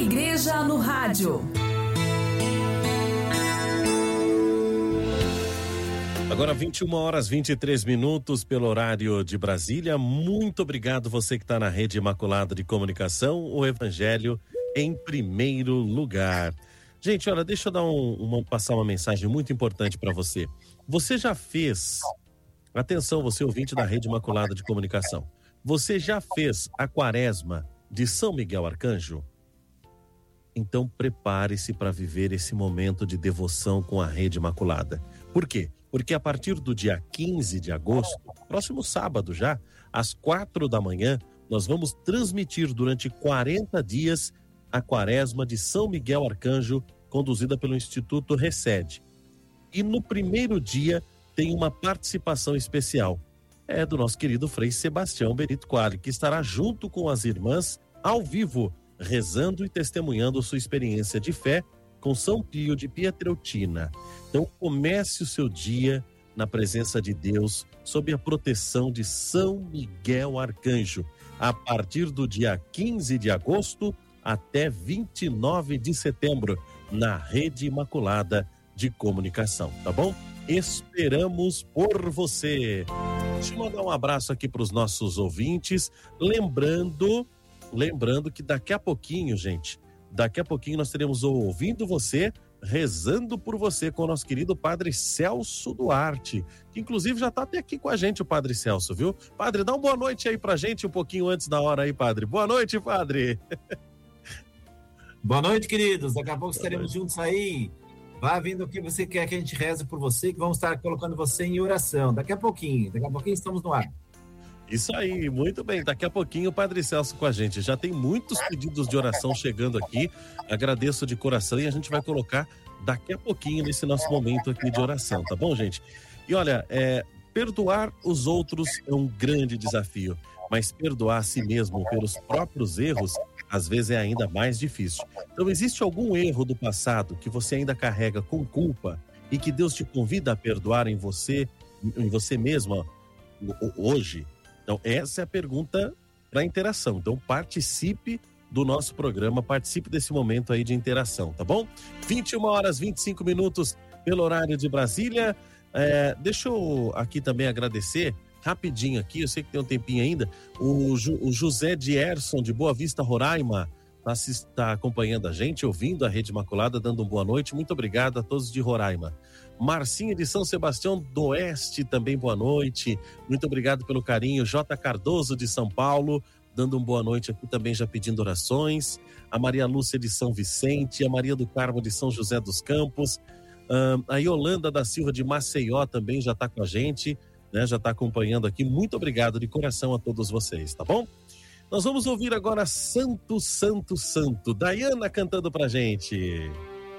Igreja no Rádio. Agora 21h23 pelo horário de Brasília. Muito obrigado você que está na Rede Imaculada de Comunicação, o Evangelho em primeiro lugar. Gente, olha, deixa eu passar uma mensagem muito importante para você. Você já fez, atenção você ouvinte da Rede Imaculada de Comunicação, você já fez a quaresma de São Miguel Arcanjo? Então prepare-se para viver esse momento de devoção com a Rede Imaculada. Por quê? Porque a partir do dia 15 de agosto, próximo sábado já, às 4 da manhã, nós vamos transmitir durante 40 dias a quaresma de São Miguel Arcanjo, conduzida pelo Instituto Recede. E no primeiro dia tem uma participação especial. É do nosso querido Frei Sebastião Benito Quale, que estará junto com as irmãs ao vivo, rezando e testemunhando sua experiência de fé com São Pio de Pietrelcina. Então comece o seu dia na presença de Deus, sob a proteção de São Miguel Arcanjo, a partir do dia 15 de agosto até 29 de setembro, na Rede Imaculada de Comunicação, tá bom? Esperamos por você. Deixa eu mandar um abraço aqui para os nossos ouvintes, lembrando que daqui a pouquinho, gente, nós teremos o Ouvindo Você, rezando por você com o nosso querido Padre Celso Duarte, que inclusive já está até aqui com a gente, o Padre Celso, viu? Padre, dá uma boa noite aí pra gente, um pouquinho antes da hora aí, Padre. Boa noite, Padre. Boa noite, queridos. Daqui a pouco estaremos juntos aí. Vá vindo o que você quer que a gente reze por você, que vamos estar colocando você em oração. Daqui a pouquinho estamos no ar. Isso aí, muito bem. Daqui a pouquinho o Padre Celso com a gente. Já tem muitos pedidos de oração chegando aqui. Agradeço de coração e a gente vai colocar daqui a pouquinho nesse nosso momento aqui de oração, tá bom, gente? E olha, perdoar os outros é um grande desafio, mas perdoar a si mesmo pelos próprios erros, às vezes é ainda mais difícil. Então, existe algum erro do passado que você ainda carrega com culpa e que Deus te convida a perdoar em você mesmo hoje? Então, essa é a pergunta para interação. Então, participe do nosso programa, participe desse momento aí de interação, tá bom? 21h25 pelo horário de Brasília. Deixa eu aqui também agradecer, rapidinho aqui, eu sei que tem um tempinho ainda, o José Dierson, de Boa Vista, Roraima, está acompanhando a gente, ouvindo a Rede Imaculada, dando uma boa noite. Muito obrigado a todos de Roraima. Marcinha de São Sebastião do Oeste, também boa noite. Muito obrigado pelo carinho. J. Cardoso de São Paulo, dando uma boa noite aqui também, já pedindo orações. A Maria Lúcia de São Vicente, a Maria do Carmo de São José dos Campos. A Yolanda da Silva de Maceió também já está com a gente, né? Já está acompanhando aqui. Muito obrigado de coração a todos vocês, tá bom? Nós vamos ouvir agora Santo, Santo, Santo. Daiana cantando pra gente.